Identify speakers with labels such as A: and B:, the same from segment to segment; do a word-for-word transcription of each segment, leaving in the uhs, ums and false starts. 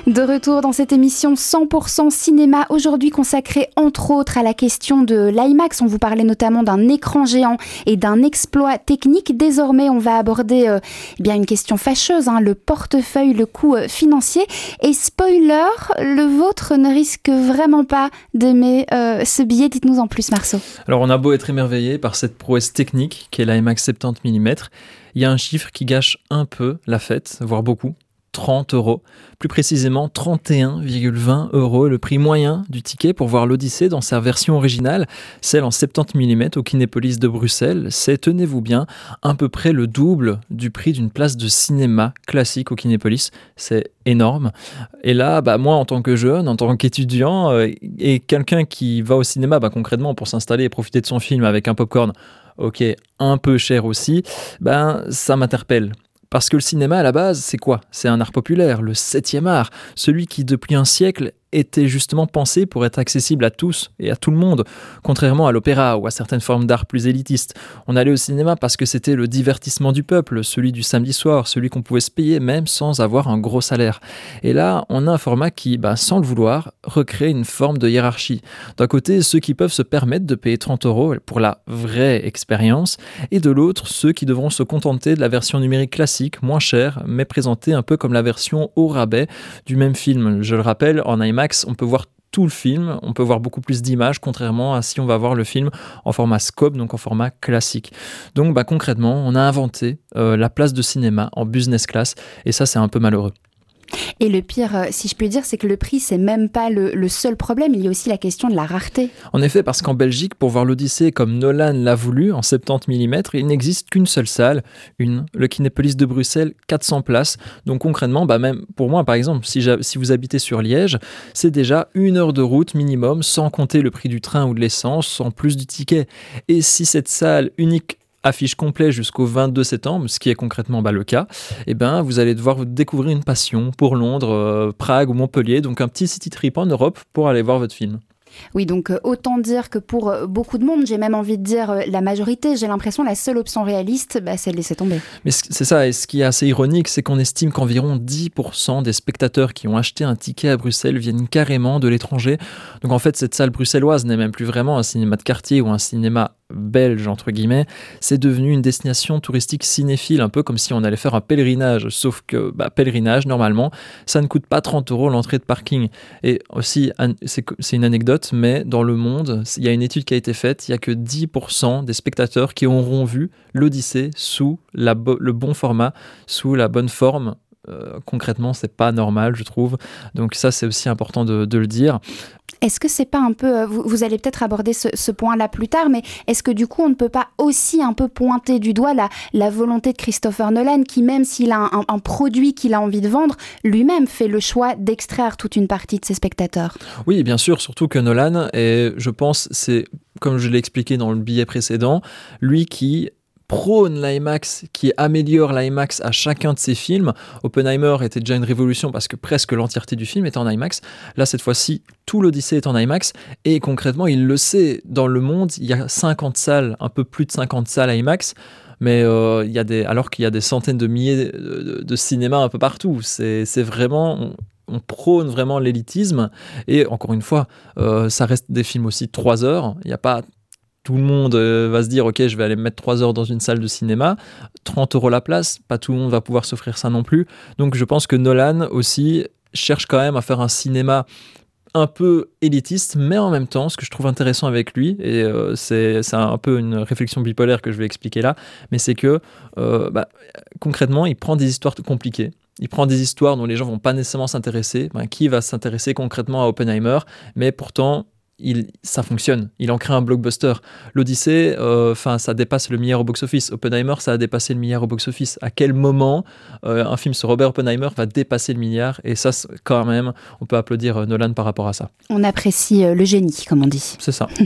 A: De retour dans cette émission cent pour cent cinéma, aujourd'hui consacrée entre autres à la question de l'IMAX. On vous parlait notamment d'un écran géant et d'un exploit technique. Désormais, on va aborder euh, eh bien une question fâcheuse, hein, le portefeuille, le coût euh, financier. Et spoiler, le vôtre ne risque vraiment pas d'aimer euh, ce billet. Dites-nous en plus, Marceau.
B: Alors, on a beau être émerveillé par cette prouesse technique qu'est l'IMAX soixante-dix millimètres, il y a un chiffre qui gâche un peu la fête, voire beaucoup. trente euros, plus précisément trente et un virgule vingt euros, le prix moyen du ticket pour voir l'Odyssée dans sa version originale, celle en soixante-dix millimètres au Kinépolis de Bruxelles. C'est, tenez-vous bien, à peu près le double du prix d'une place de cinéma classique au Kinépolis. C'est énorme. Et là, bah, moi, en tant que jeune, en tant qu'étudiant, euh, et quelqu'un qui va au cinéma bah, concrètement pour s'installer et profiter de son film avec un popcorn, ok, un peu cher aussi, ben, ça m'interpelle. Parce que le cinéma, à la base, c'est quoi ? C'est un art populaire, le septième art, celui qui, depuis un siècle, était justement pensé pour être accessible à tous et à tout le monde, contrairement à l'opéra ou à certaines formes d'art plus élitistes. On allait au cinéma parce que c'était le divertissement du peuple, celui du samedi soir, celui qu'on pouvait se payer même sans avoir un gros salaire. Et là, on a un format qui, bah, sans le vouloir, recrée une forme de hiérarchie. D'un côté, ceux qui peuvent se permettre de payer trente euros pour la vraie expérience, et de l'autre, ceux qui devront se contenter de la version numérique classique, moins chère, mais présentée un peu comme la version au rabais du même film. Je le rappelle, en IMAX, on peut voir tout le film, on peut voir beaucoup plus d'images, contrairement à si on va voir le film en format scope, donc en format classique. Donc bah, concrètement, on a inventé euh, la place de cinéma en business class, et ça c'est un peu malheureux.
A: Et le pire, si je puis dire, c'est que le prix, c'est même pas le, le seul problème, il y a aussi la question de la rareté.
B: En effet, parce qu'en Belgique, pour voir l'Odyssée comme Nolan l'a voulu, en soixante-dix millimètres, il n'existe qu'une seule salle, une, le Kinépolis de Bruxelles, quatre cents places. Donc concrètement, bah même pour moi par exemple, si, si vous habitez sur Liège, c'est déjà une heure de route minimum, sans compter le prix du train ou de l'essence, en plus du ticket. Et si cette salle unique affiche complet jusqu'au vingt-deux septembre, ce qui est concrètement bah, le cas, et ben, vous allez devoir découvrir une passion pour Londres, euh, Prague ou Montpellier, donc un petit city trip en Europe pour aller voir votre film.
A: Oui, donc euh, autant dire que pour euh, beaucoup de monde, j'ai même envie de dire euh, la majorité, j'ai l'impression la seule option réaliste, bah, c'est de laisser tomber.
B: Mais c'est ça, et ce qui est assez ironique, c'est qu'on estime qu'environ dix pour cent des spectateurs qui ont acheté un ticket à Bruxelles viennent carrément de l'étranger. Donc en fait, cette salle bruxelloise n'est même plus vraiment un cinéma de quartier ou un cinéma belge, entre guillemets, c'est devenu une destination touristique cinéphile, un peu comme si on allait faire un pèlerinage, sauf que bah, pèlerinage, normalement, ça ne coûte pas trente euros l'entrée de parking. Et aussi, c'est, c'est une anecdote, mais dans le monde, il y a une étude qui a été faite, il n'y a que dix pour cent des spectateurs qui auront vu l'Odyssée sous la bo- le bon format, sous la bonne forme. Euh, concrètement, c'est pas normal, je trouve. Donc ça, c'est aussi important de, de le dire.
A: Est-ce que c'est pas un peu, vous, vous allez peut-être aborder ce, ce point-là plus tard, mais est-ce que du coup on ne peut pas aussi un peu pointer du doigt la, la volonté de Christopher Nolan qui, même s'il a un, un produit qu'il a envie de vendre, lui-même fait le choix d'extraire toute une partie de ses spectateurs?
B: Oui, bien sûr, surtout que Nolan, et je pense, c'est comme je l'ai expliqué dans le billet précédent, lui qui prône l'IMAX, qui améliore l'IMAX à chacun de ses films. Oppenheimer était déjà une révolution parce que presque l'entièreté du film est en IMAX. Là, cette fois-ci, tout l'Odyssée est en IMAX. Et concrètement, il le sait. Dans le monde, il y a cinquante salles, un peu plus de cinquante salles IMAX. Mais euh, il y a des, alors qu'il y a des centaines de milliers de, de, de cinémas un peu partout. C'est, c'est vraiment... On, on prône vraiment l'élitisme. Et encore une fois, euh, ça reste des films aussi de trois heures. Il n'y a pas... Tout le monde va se dire « Ok, je vais aller me mettre trois heures dans une salle de cinéma. trente euros la place, pas tout le monde va pouvoir s'offrir ça non plus. » Donc je pense que Nolan aussi cherche quand même à faire un cinéma un peu élitiste, mais en même temps, ce que je trouve intéressant avec lui, et euh, c'est, c'est un peu une réflexion bipolaire que je vais expliquer là, mais c'est que euh, bah, concrètement, il prend des histoires compliquées. Il prend des histoires dont les gens vont pas nécessairement s'intéresser. Ben, qui va s'intéresser concrètement à Oppenheimer ? Mais pourtant... Il, ça fonctionne, il en crée un blockbuster. L'Odyssée, euh, ça dépasse le milliard au box-office. Oppenheimer, ça a dépassé le milliard au box-office. À quel moment euh, un film sur Robert Oppenheimer va dépasser le milliard ? Et ça, quand même, on peut applaudir Nolan par rapport à ça.
A: On apprécie euh, le génie, comme on dit.
B: C'est ça.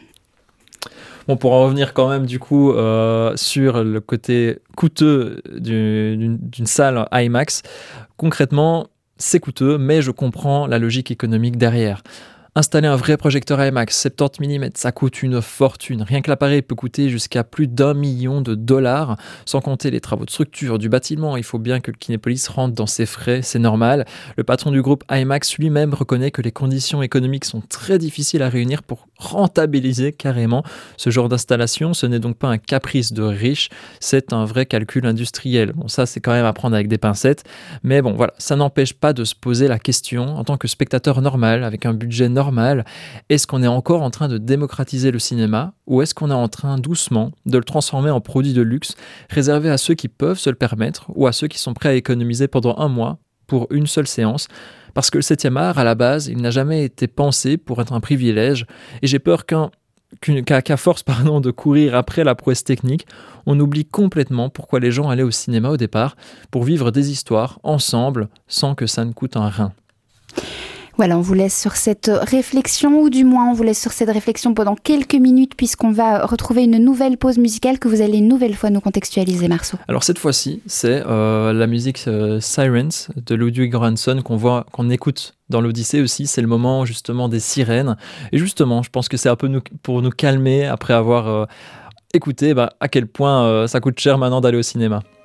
B: Bon, pour en revenir quand même du coup euh, sur le côté coûteux du, d'une, d'une salle IMAX, concrètement, c'est coûteux, mais je comprends la logique économique derrière. Installer un vrai projecteur IMAX soixante-dix millimètres, ça coûte une fortune. Rien que l'appareil peut coûter jusqu'à plus d'un million de dollars, sans compter les travaux de structure du bâtiment. Il faut bien que le Kinépolis rentre dans ses frais, c'est normal. Le patron du groupe IMAX lui-même reconnaît que les conditions économiques sont très difficiles à réunir pour rentabiliser carrément ce genre d'installation. Ce n'est donc pas un caprice de riche, c'est un vrai calcul industriel. Bon, ça c'est quand même à prendre avec des pincettes, mais bon voilà, ça n'empêche pas de se poser la question en tant que spectateur normal, avec un budget normal. Normal. Est-ce qu'on est encore en train de démocratiser le cinéma ou est-ce qu'on est en train doucement de le transformer en produit de luxe réservé à ceux qui peuvent se le permettre ou à ceux qui sont prêts à économiser pendant un mois pour une seule séance? Parce que le septième art, à la base, il n'a jamais été pensé pour être un privilège et j'ai peur qu'un qu'à, qu'à force pardon, de courir après la prouesse technique, on oublie complètement pourquoi les gens allaient au cinéma au départ, pour vivre des histoires ensemble sans que ça ne coûte un rein.
A: Voilà, on vous laisse sur cette réflexion, ou du moins on vous laisse sur cette réflexion pendant quelques minutes, puisqu'on va retrouver une nouvelle pause musicale que vous allez une nouvelle fois nous contextualiser, Marceau.
B: Alors cette fois-ci, c'est euh, la musique euh, Sirens de Ludwig Göransson qu'on voit, qu'on écoute dans l'Odyssée aussi. C'est le moment justement des sirènes. Et justement, je pense que c'est un peu nous, pour nous calmer après avoir euh, écouté bah, à quel point euh, ça coûte cher maintenant d'aller au cinéma.